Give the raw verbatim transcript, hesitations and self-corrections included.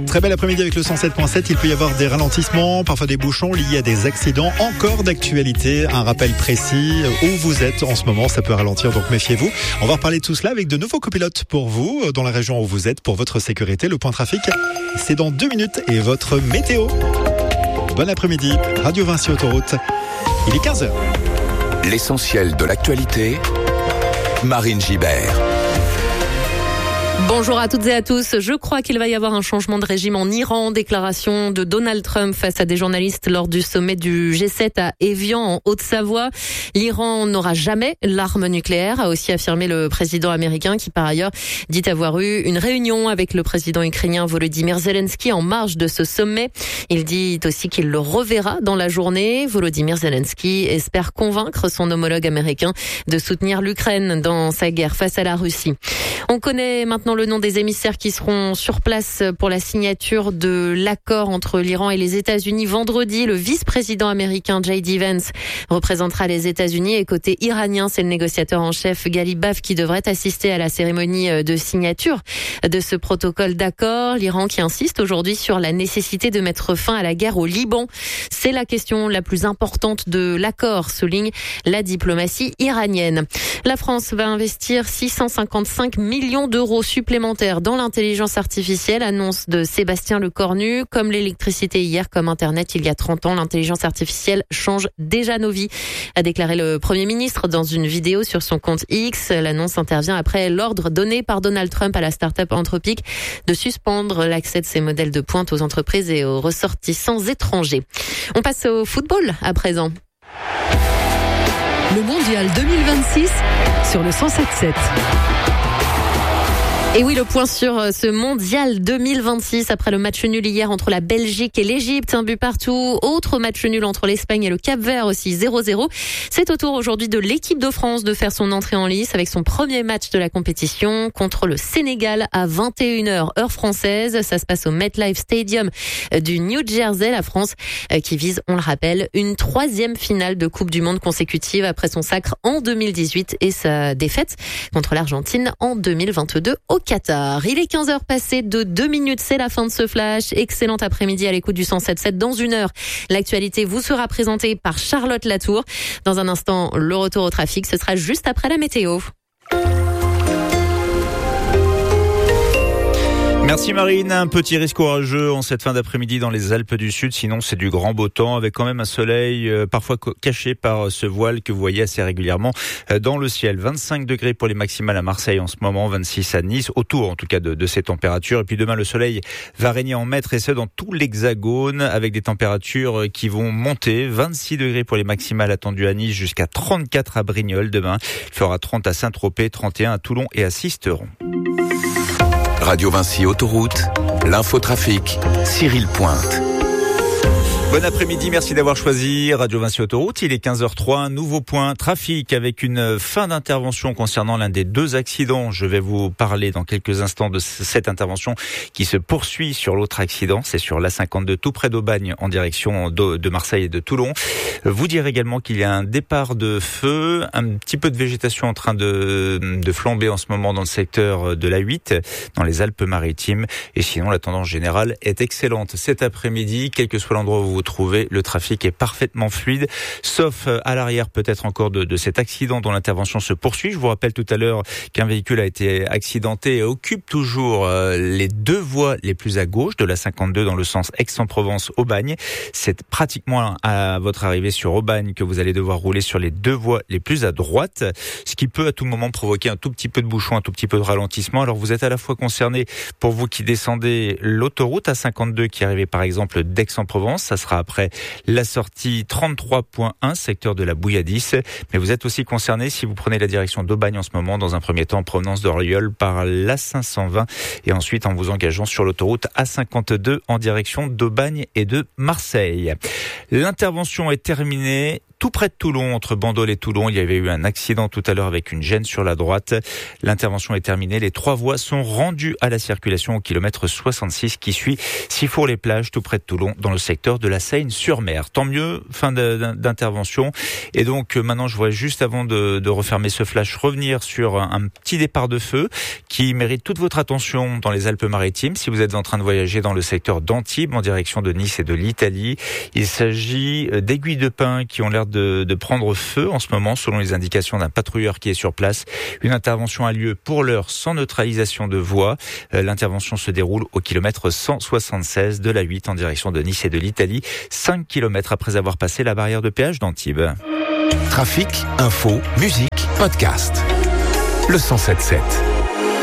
Très bel après-midi avec le cent sept point sept. Il peut y avoir des ralentissements, parfois des bouchons liés à des accidents. Encore d'actualité, un rappel précis où vous êtes en ce moment. Ça peut ralentir, donc méfiez-vous. On va reparler de tout cela avec de nouveaux copilotes pour vous, dans la région où vous êtes, pour votre sécurité. Le point trafic, c'est dans deux minutes et votre météo. Bon après-midi, Radio Vinci Autoroute. Il est quinze heures. L'essentiel de l'actualité, Marine Gibert. Bonjour à toutes et à tous. Je crois qu'il va y avoir un changement de régime en Iran. Déclaration de Donald Trump face à des journalistes lors du sommet du G sept à Évian en Haute-Savoie. L'Iran n'aura jamais l'arme nucléaire, a aussi affirmé le président américain qui par ailleurs dit avoir eu une réunion avec le président ukrainien Volodymyr Zelensky en marge de ce sommet. Il dit aussi qu'il le reverra dans la journée. Volodymyr Zelensky espère convaincre son homologue américain de soutenir l'Ukraine dans sa guerre face à la Russie. On connaît maintenant le nom des émissaires qui seront sur place pour la signature de l'accord entre l'Iran et les États-Unis vendredi. Le vice-président américain J D Vance représentera les États-Unis et côté iranien, c'est le négociateur en chef Ghalibaf qui devrait assister à la cérémonie de signature de ce protocole d'accord. L'Iran qui insiste aujourd'hui sur la nécessité de mettre fin à la guerre au Liban. C'est la question la plus importante de l'accord, souligne la diplomatie iranienne. La France va investir six cent cinquante-cinq millions d'euros supplémentaires dans l'intelligence artificielle, annonce de Sébastien Lecornu. Comme l'électricité hier, comme Internet il y a trente ans, l'intelligence artificielle change déjà nos vies, a déclaré le Premier ministre dans une vidéo sur son compte X. L'annonce intervient après l'ordre donné par Donald Trump à la start-up Anthropic de suspendre l'accès de ses modèles de pointe aux entreprises et aux ressortissants étrangers. On passe au football à présent. Le mondial deux mille vingt-six sur le cent sept sept. Et oui, le point sur ce mondial deux mille vingt-six après le match nul hier entre la Belgique et l'Égypte, un but partout. Autre match nul entre l'Espagne et le Cap-Vert aussi, zéro zéro. C'est au tour aujourd'hui de l'équipe de France de faire son entrée en lice avec son premier match de la compétition contre le Sénégal à vingt et une heures heure française. Ça se passe au MetLife Stadium du New Jersey. La France qui vise, on le rappelle, une troisième finale de Coupe du Monde consécutive après son sacre en deux mille dix-huit et sa défaite contre l'Argentine en deux mille vingt-deux au Qatar. Il est quinze heures passées de deux minutes, c'est la fin de ce flash. Excellent après-midi à l'écoute du cent sept sept. Dans une heure, l'actualité vous sera présentée par Charlotte Latour. Dans un instant, le retour au trafic, ce sera juste après la météo. Merci Marine. Un petit risque orageux en cette fin d'après-midi dans les Alpes du Sud. Sinon, c'est du grand beau temps avec quand même un soleil euh, parfois caché par ce voile que vous voyez assez régulièrement euh, dans le ciel. vingt-cinq degrés pour les maximales à Marseille en ce moment, vingt-six à Nice, autour en tout cas de, de ces températures. Et puis demain, le soleil va régner en maître et ce dans tout l'hexagone avec des températures qui vont monter. vingt-six degrés pour les maximales attendues à Nice jusqu'à trente-quatre à Brignoles demain. Il fera trente à Saint-Tropez, trente et un à Toulon et à Sisteron. Radio Vinci Autoroute, l'infotrafic, Cyril Pointe. Bon après-midi, merci d'avoir choisi Radio Vinci Autoroute. Il est quinze heures zéro trois, un nouveau point trafic avec une fin d'intervention concernant l'un des deux accidents. Je vais vous parler dans quelques instants de cette intervention qui se poursuit sur l'autre accident. C'est sur l'A cinquante-deux, tout près d'Aubagne, en direction de Marseille et de Toulon. Vous dire également qu'il y a un départ de feu, un petit peu de végétation en train de, de flamber en ce moment dans le secteur de l'A huit, dans les Alpes-Maritimes. Et sinon, la tendance générale est excellente. Cet après-midi, quel que soit l'endroit où vous vous trouvez, le trafic est parfaitement fluide, sauf à l'arrière peut-être encore de, de cet accident dont l'intervention se poursuit. Je vous rappelle tout à l'heure qu'un véhicule a été accidenté et occupe toujours euh, les deux voies les plus à gauche de la cinquante-deux dans le sens Aix-en-Provence-Aubagne. C'est pratiquement à votre arrivée sur Aubagne que vous allez devoir rouler sur les deux voies les plus à droite, ce qui peut à tout moment provoquer un tout petit peu de bouchon, un tout petit peu de ralentissement. Alors vous êtes à la fois concerné pour vous qui descendez l'autoroute A cinquante-deux qui arrivait par exemple d'Aix-en-Provence, ça sera après la sortie trente-trois point un, secteur de la Bouilladisse. Mais vous êtes aussi concerné si vous prenez la direction d'Aubagne en ce moment, dans un premier temps en provenance d'Orieul par l'A cinq cent vingt et ensuite en vous engageant sur l'autoroute A cinquante-deux en direction d'Aubagne et de Marseille. L'intervention est terminée. tout près de Toulon, entre Bandol et Toulon. Il y avait eu un accident tout à l'heure avec une gêne sur la droite. L'intervention est terminée. Les trois voies sont rendues à la circulation au kilomètre soixante-six qui suit Sifour-les-Plages, tout près de Toulon, dans le secteur de la Seine-sur-Mer. Tant mieux, fin d'intervention. Et donc maintenant, je voudrais juste avant de, de refermer ce flash, revenir sur un, un petit départ de feu qui mérite toute votre attention dans les Alpes-Maritimes. Si vous êtes en train de voyager dans le secteur d'Antibes, en direction de Nice et de l'Italie, il s'agit d'aiguilles de pin qui ont l'air de, de prendre feu en ce moment, selon les indications d'un patrouilleur qui est sur place. Une intervention a lieu pour l'heure sans neutralisation de voie. Euh, l'intervention se déroule au kilomètre cent soixante-seize de la huit en direction de Nice et de l'Italie, cinq kilomètres après avoir passé la barrière de péage d'Antibes. Trafic, info, musique, podcast. Le cent sept sept.